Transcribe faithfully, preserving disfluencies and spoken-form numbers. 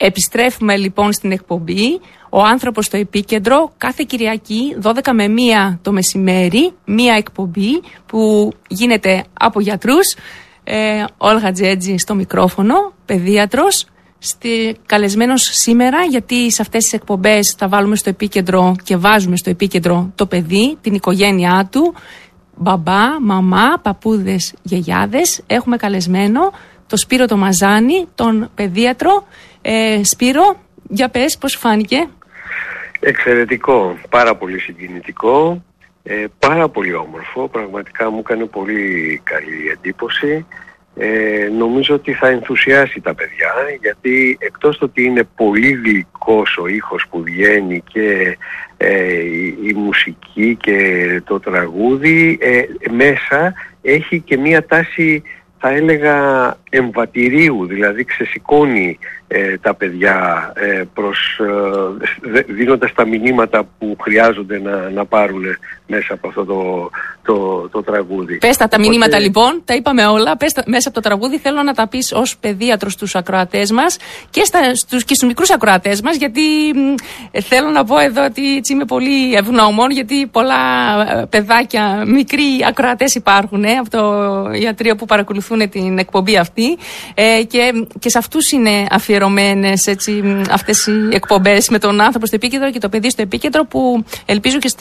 Επιστρέφουμε λοιπόν στην εκπομπή «Ο άνθρωπος στο επίκεντρο» κάθε Κυριακή δώδεκα με μία το μεσημέρι, μία εκπομπή που γίνεται από γιατρούς, ε, Όλγα Τζέτζη στο μικρόφωνο, παιδίατρος, στη, καλεσμένος σήμερα, γιατί σε αυτές τις εκπομπές θα βάλουμε στο επίκεντρο και βάζουμε στο επίκεντρο το παιδί, την οικογένειά του, μπαμπά, μαμά, παππούδες, γιαγιάδες. Έχουμε καλεσμένο το Σπύρο το Μαζάνη, τον παιδίατρο. Ε, Σπύρο, για πες πώς φάνηκε. Εξαιρετικό, πάρα πολύ συγκινητικό, ε, πάρα πολύ όμορφο, πραγματικά μου έκανε πολύ καλή εντύπωση. Ε, νομίζω ότι θα ενθουσιάσει τα παιδιά, γιατί εκτός το ότι είναι πολύ γλυκός ο ήχος που βγαίνει και ε, η, η μουσική και το τραγούδι, ε, μέσα έχει και μία τάση, θα έλεγα, εμβατηρίου, δηλαδή ξεσηκώνει ε, τα παιδιά ε, προς, ε, δίνοντας τα μηνύματα που χρειάζονται να, να πάρουν μέσα από αυτό το, το, το τραγούδι. Πες τα, τα Οπότε... μηνύματα λοιπόν, τα είπαμε όλα, πες τα, μέσα από το τραγούδι. Θέλω να τα πεις ως παιδίατρος στους ακροατές μας και, στα, στους, και στους μικρούς ακροατές μας, γιατί ε, θέλω να πω εδώ ότι έτσι είμαι πολύ ευγνώμων, γιατί πολλά ε, παιδάκια, μικροί ακροατές υπάρχουν ε, από το ιατρείο που παρακολουθούν την εκπομπή αυτή ε, και, και σε αυτούς είναι αφιερωμένες έτσι, αυτές οι εκπομπές με τον άνθρωπο στο επίκεντρο και το παιδί στο επίκεντρο, που ελπίζω και